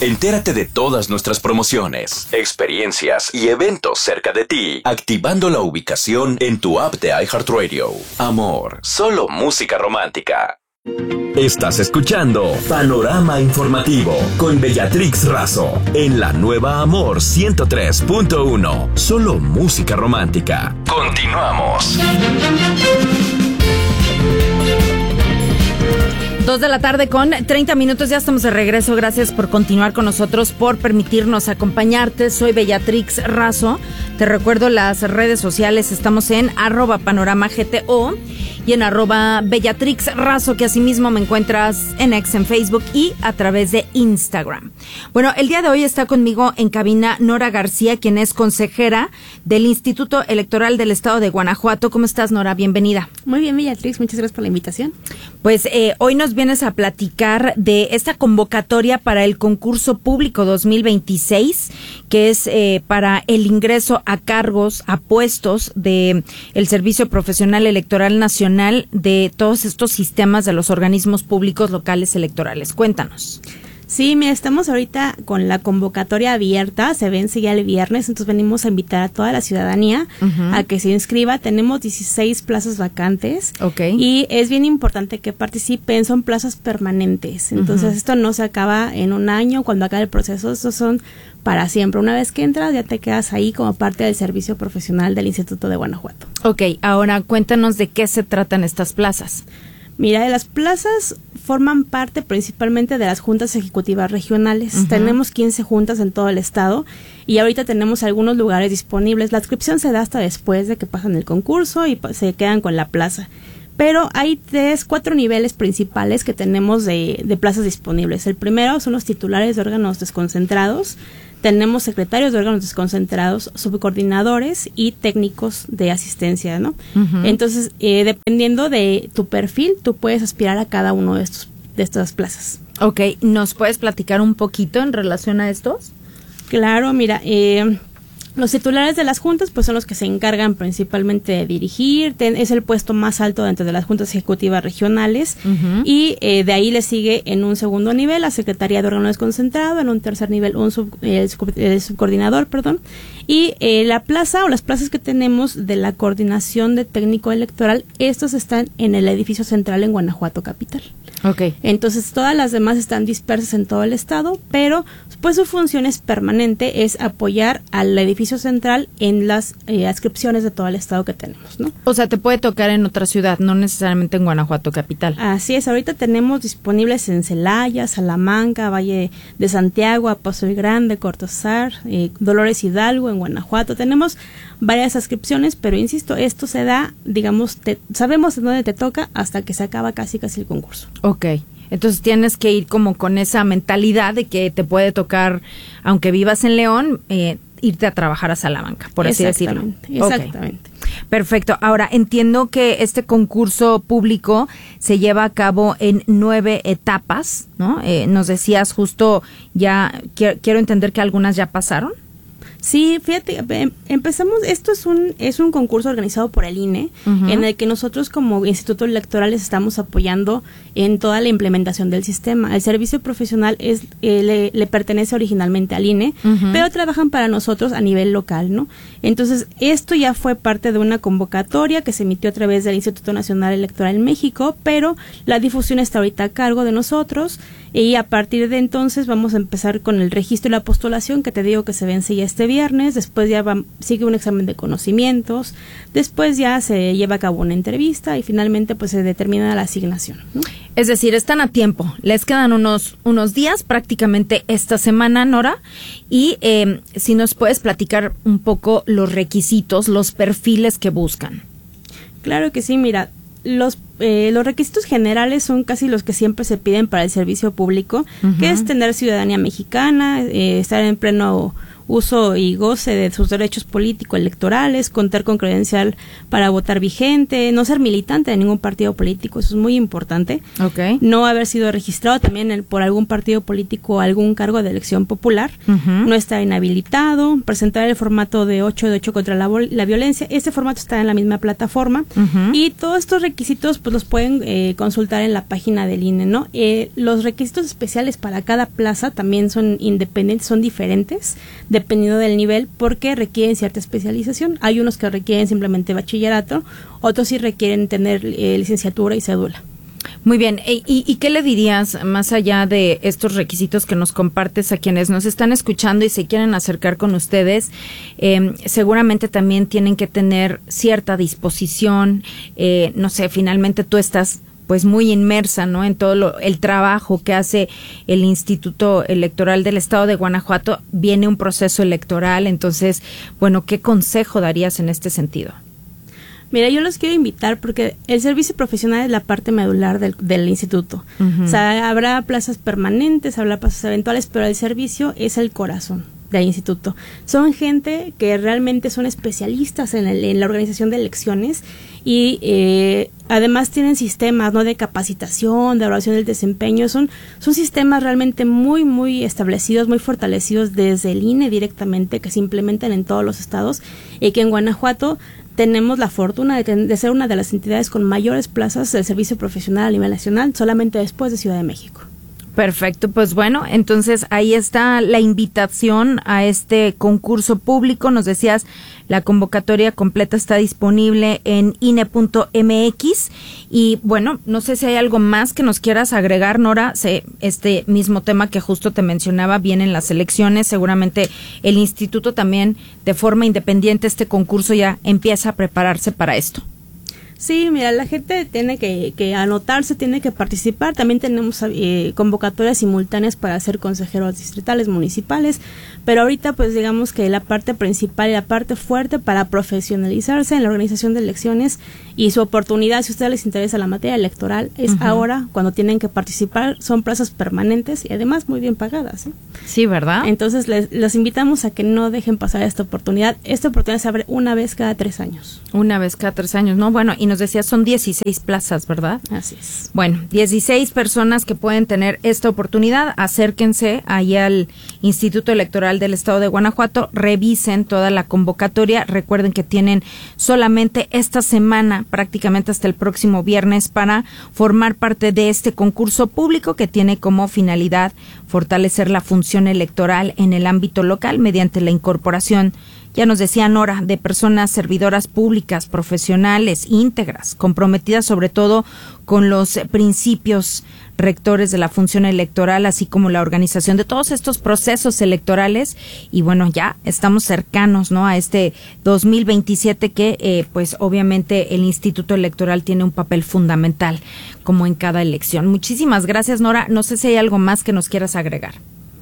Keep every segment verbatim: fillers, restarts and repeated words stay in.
Entérate de todas nuestras promociones, experiencias y eventos cerca de ti, activando la ubicación en tu app de iHeartRadio. Amor, solo música romántica. Estás escuchando Panorama Informativo con Bellatrix Razo en la nueva Amor ciento tres punto uno. Solo música romántica. Continuamos. Dos de la tarde con treinta minutos, ya estamos de regreso. Gracias por continuar con nosotros, por permitirnos acompañarte. Soy Bellatrix Razo. Te recuerdo las redes sociales, estamos en arroba panorama G T O y en arroba Bellatrix Razo, que asimismo me encuentras en X, en Facebook y a través de Instagram. Bueno, el día de hoy está conmigo en cabina Nora García, quien es consejera del Instituto Electoral del Estado de Guanajuato. ¿Cómo estás, Nora? Bienvenida. Muy bien, Bellatrix, muchas gracias por la invitación. Pues eh, hoy nos vienes a platicar de esta convocatoria para el concurso público dos mil veintiséis, que es eh, para el ingreso a cargos, a puestos de el Servicio Profesional Electoral Nacional de todos estos sistemas de los organismos públicos locales electorales. Cuéntanos. Sí, mira, estamos ahorita con la convocatoria abierta, se vence ya el viernes, entonces venimos a invitar a toda la ciudadanía uh-huh. a que se inscriba. Tenemos dieciséis plazas vacantes okay. y es bien importante que participen, son plazas permanentes, entonces uh-huh. esto no se acaba en un año, cuando acabe el proceso, estos son para siempre. Una vez que entras, ya te quedas ahí como parte del servicio profesional del Instituto de Guanajuato. Ok, ahora cuéntanos de qué se tratan estas plazas. Mira, las plazas forman parte principalmente de las juntas ejecutivas regionales. Uh-huh. Tenemos quince juntas en todo el estado y ahorita tenemos algunos lugares disponibles. La inscripción se da hasta después de que pasan el concurso y se quedan con la plaza. Pero hay tres, cuatro niveles principales que tenemos de, de plazas disponibles. El primero son los titulares de órganos desconcentrados. Tenemos secretarios de órganos desconcentrados, subcoordinadores y técnicos de asistencia, ¿no? Uh-huh. Entonces, eh, dependiendo de tu perfil, tú puedes aspirar a cada uno de estos de estas plazas. Ok, ¿nos puedes platicar un poquito en relación a estos? Claro, mira, eh, los titulares de las juntas pues son los que se encargan principalmente de dirigir, ten, es el puesto más alto dentro de las juntas ejecutivas regionales uh-huh. y eh, de ahí le sigue en un segundo nivel la Secretaría de Órgano Desconcentrado, en un tercer nivel un sub, el, sub, el subcoordinador, perdón, y eh, la plaza o las plazas que tenemos de la coordinación de técnico electoral, estos están en el edificio central en Guanajuato capital. Okay. Entonces todas las demás están dispersas en todo el estado, pero pues su función es permanente, es apoyar al edificio central en las eh, adscripciones de todo el estado que tenemos, ¿no? O sea, te puede tocar en otra ciudad, no necesariamente en Guanajuato capital. Así es, ahorita tenemos disponibles en Celaya, Salamanca, Valle de Santiago, Apaso Grande, Cortázar, eh, Dolores Hidalgo, en Guanajuato. Tenemos varias adscripciones, pero insisto, esto se da, digamos, te, sabemos en dónde te toca hasta que se acaba casi casi el concurso. Ok, entonces tienes que ir como con esa mentalidad de que te puede tocar, aunque vivas en León, eh, irte a trabajar a Salamanca, por así decirlo. Exactamente. Okay. Perfecto. Ahora, entiendo que este concurso público se lleva a cabo en nueve etapas, ¿no? Eh, nos decías justo, ya quiero, quiero entender que algunas ya pasaron. Sí, fíjate, empezamos, esto es un es un concurso organizado por el I N E, uh-huh. en el que nosotros como Instituto Electoral les estamos apoyando en toda la implementación del sistema. El servicio profesional es eh, le, le pertenece originalmente al I N E, uh-huh. pero trabajan para nosotros a nivel local, ¿no? Entonces, esto ya fue parte de una convocatoria que se emitió a través del Instituto Nacional Electoral en México, pero la difusión está ahorita a cargo de nosotros. Y a partir de entonces vamos a empezar con el registro y la postulación, que te digo que se vence ya este viernes, después ya va, sigue un examen de conocimientos, después ya se lleva a cabo una entrevista y finalmente pues se determina la asignación, ¿no? Es decir, están a tiempo, les quedan unos unos días, prácticamente esta semana, Nora, y eh, si nos puedes platicar un poco los requisitos, los perfiles que buscan. Claro que sí, mira, los eh, los requisitos generales son casi los que siempre se piden para el servicio público, uh-huh. que es tener ciudadanía mexicana, eh, estar en pleno uso y goce de sus derechos político-electorales, contar con credencial para votar vigente, no ser militante de ningún partido político, eso es muy importante. Okay. No haber sido registrado también el, por algún partido político o algún cargo de elección popular, uh-huh. no estar inhabilitado, presentar el formato de ocho de ocho contra la, la violencia, este formato está en la misma plataforma, uh-huh. y todos estos requisitos pues los pueden eh, consultar en la página del I N E, ¿no? Eh, los requisitos especiales para cada plaza también son independientes, son diferentes, dependiendo del nivel, porque requieren cierta especialización. Hay unos que requieren simplemente bachillerato, otros sí requieren tener eh, licenciatura y cédula. Muy bien, ¿Y, ¿y qué le dirías más allá de estos requisitos que nos compartes a quienes nos están escuchando y se quieren acercar con ustedes? Eh, seguramente también tienen que tener cierta disposición, eh, no sé, finalmente tú estás pues muy inmersa, ¿no?, en todo lo, el trabajo que hace el Instituto Electoral del Estado de Guanajuato. Viene un proceso electoral, entonces, bueno, ¿qué consejo darías en este sentido? Mira, yo los quiero invitar porque el servicio profesional es la parte medular del, del instituto. Uh-huh. O sea, habrá plazas permanentes, habrá plazas eventuales, pero el servicio es el corazón del instituto. Son gente que realmente son especialistas en, el, en la organización de elecciones y eh, además tienen sistemas, ¿no?, de capacitación, de evaluación del desempeño. Son, son sistemas realmente muy, muy establecidos, muy fortalecidos desde el I N E directamente, que se implementan en todos los estados, y que en Guanajuato tenemos la fortuna de, de ser una de las entidades con mayores plazas del servicio profesional a nivel nacional, solamente después de Ciudad de México. Perfecto, pues bueno, entonces ahí está la invitación a este concurso público. Nos decías, la convocatoria completa está disponible en I N E punto M X y bueno, no sé si hay algo más que nos quieras agregar, Nora. Sé, este mismo tema que justo te mencionaba, vienen las elecciones, seguramente el instituto también de forma independiente, este concurso ya empieza a prepararse para esto. Sí, mira, la gente tiene que, que anotarse, tiene que participar. También tenemos eh, convocatorias simultáneas para ser consejeros distritales, municipales, pero ahorita pues digamos que la parte principal y la parte fuerte para profesionalizarse en la organización de elecciones y su oportunidad, si a ustedes les interesa la materia electoral, es uh-huh. ahora cuando tienen que participar. Son plazas permanentes y además muy bien pagadas, ¿eh? Sí, ¿verdad? Entonces les, les invitamos a que no dejen pasar esta oportunidad. Esta oportunidad se abre una vez cada tres años. Una vez cada tres años, ¿no? Bueno, y nos decías, son dieciséis plazas, ¿verdad? Así es. Bueno, dieciséis personas que pueden tener esta oportunidad. Acérquense ahí al Instituto Electoral del Estado de Guanajuato, revisen toda la convocatoria. Recuerden que tienen solamente esta semana, prácticamente hasta el próximo viernes, para formar parte de este concurso público que tiene como finalidad fortalecer la función electoral en el ámbito local mediante la incorporación, ya nos decía Nora, de personas servidoras públicas, profesionales, íntegras, comprometidas sobre todo con los principios rectores de la función electoral, así como la organización de todos estos procesos electorales. Y bueno, ya estamos cercanos, ¿no?, a este dos mil veintisiete que, eh, pues obviamente el Instituto Electoral tiene un papel fundamental, como en cada elección. Muchísimas gracias, Nora. No sé si hay algo más que nos quieras agregar.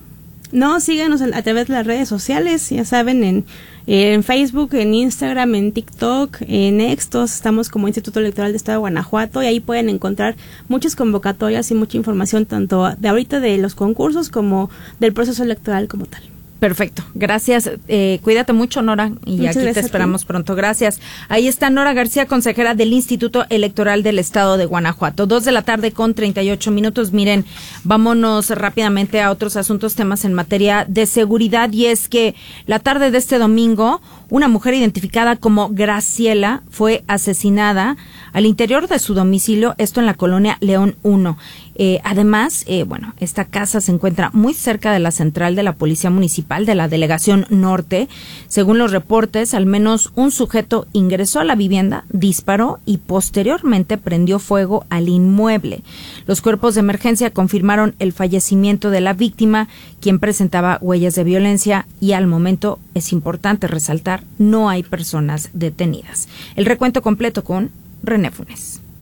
No, síganos a través de las redes sociales, ya saben, en, en Facebook, en Instagram, en TikTok, en X, todos estamos como Instituto Electoral de Estado de Guanajuato, y ahí pueden encontrar muchas convocatorias y mucha información, tanto de ahorita de los concursos como del proceso electoral como tal. Perfecto, gracias. Eh, cuídate mucho, Nora, y Muchas aquí te esperamos pronto. Gracias. Ahí está Nora García, consejera del Instituto Electoral del Estado de Guanajuato. Dos de la tarde con treinta y ocho minutos. Miren, vámonos rápidamente a otros asuntos, temas en materia de seguridad, y es que la tarde de este domingo, una mujer identificada como Graciela fue asesinada al interior de su domicilio, esto en la colonia León uno. Eh, además, eh, bueno, esta casa se encuentra muy cerca de la central de la Policía Municipal de la Delegación Norte. Según los reportes, al menos un sujeto ingresó a la vivienda, disparó y posteriormente prendió fuego al inmueble. Los cuerpos de emergencia confirmaron el fallecimiento de la víctima, quien presentaba huellas de violencia, y al momento, es importante resaltar, no hay personas detenidas. El recuento completo con René Funes.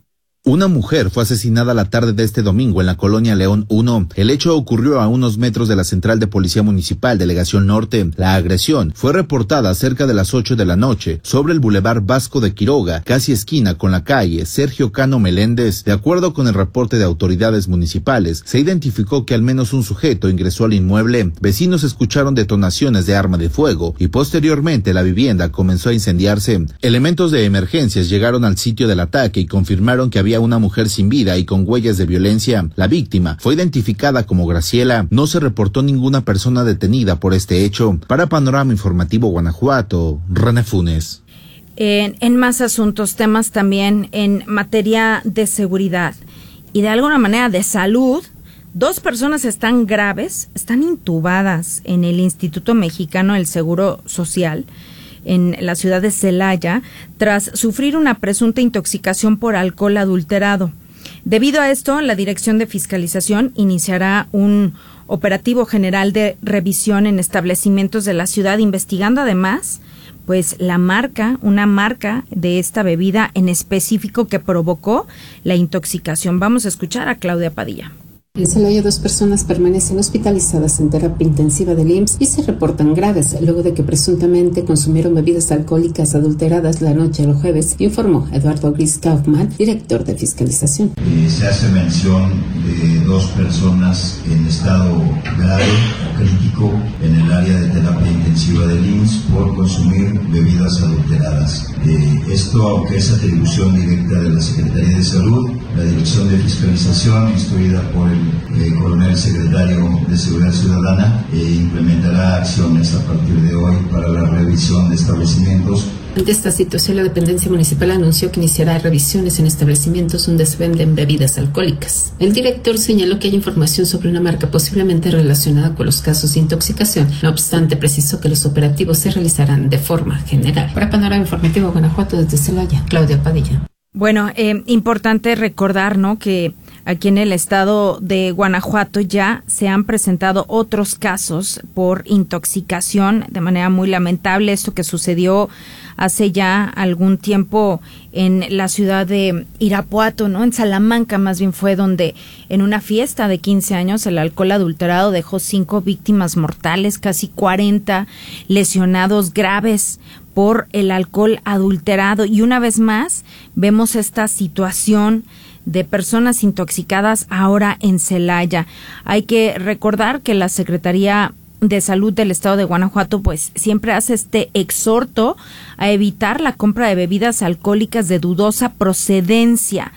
Una mujer fue asesinada la tarde de este domingo en la colonia León uno. El hecho ocurrió a unos metros de la Central de Policía Municipal, Delegación Norte. La agresión fue reportada cerca de las ocho de la noche sobre el Boulevard Vasco de Quiroga, casi esquina con la calle Sergio Cano Meléndez. De acuerdo con el reporte de autoridades municipales, se identificó que al menos un sujeto ingresó al inmueble. Vecinos escucharon detonaciones de arma de fuego y posteriormente la vivienda comenzó a incendiarse. Elementos de emergencias llegaron al sitio del ataque y confirmaron que había una mujer sin vida y con huellas de violencia. La víctima fue identificada como Graciela. No se reportó ninguna persona detenida por este hecho. Para Panorama Informativo Guanajuato, René Funes. En, en más asuntos, temas también en materia de seguridad y de alguna manera de salud. Dos personas están graves, están intubadas en el Instituto Mexicano del Seguro Social en la ciudad de Celaya, tras sufrir una presunta intoxicación por alcohol adulterado. Debido a esto, la Dirección de Fiscalización iniciará un operativo general de revisión en establecimientos de la ciudad, investigando además pues la marca, una marca de esta bebida en específico que provocó la intoxicación. Vamos a escuchar a Claudia Padilla. En Celaya, dos personas permanecen hospitalizadas en terapia intensiva del I M S S y se reportan graves luego de que presuntamente consumieron bebidas alcohólicas adulteradas la noche del jueves, informó Eduardo Gris Kaufman, director de fiscalización. Eh, se hace mención de dos personas en estado grave o crítico en el área de terapia intensiva del I M S S por consumir bebidas adulteradas. Eh, esto, aunque es atribución directa de la Secretaría de Salud, la Dirección de Fiscalización, instruida por el Eh, coronel secretario de Seguridad Ciudadana, eh, implementará acciones a partir de hoy para la revisión de establecimientos. Ante esta situación, la dependencia municipal anunció que iniciará revisiones en establecimientos donde se venden bebidas alcohólicas. El director señaló que hay información sobre una marca posiblemente relacionada con los casos de intoxicación. No obstante, precisó que los operativos se realizarán de forma general. Para Panorama Informativo Guanajuato, desde Celaya, Claudia Padilla. Bueno, eh, importante recordar, ¿no?, que aquí en el estado de Guanajuato ya se han presentado otros casos por intoxicación de manera muy lamentable. Esto que sucedió hace ya algún tiempo en la ciudad de Irapuato, ¿no? En Salamanca más bien fue donde en una fiesta de quince años el alcohol adulterado dejó cinco víctimas mortales, casi cuarenta lesionados graves por el alcohol adulterado. Y una vez más vemos esta situación de personas intoxicadas ahora en Celaya. Hay que recordar que la Secretaría de Salud del Estado de Guanajuato pues siempre hace este exhorto a evitar la compra de bebidas alcohólicas de dudosa procedencia.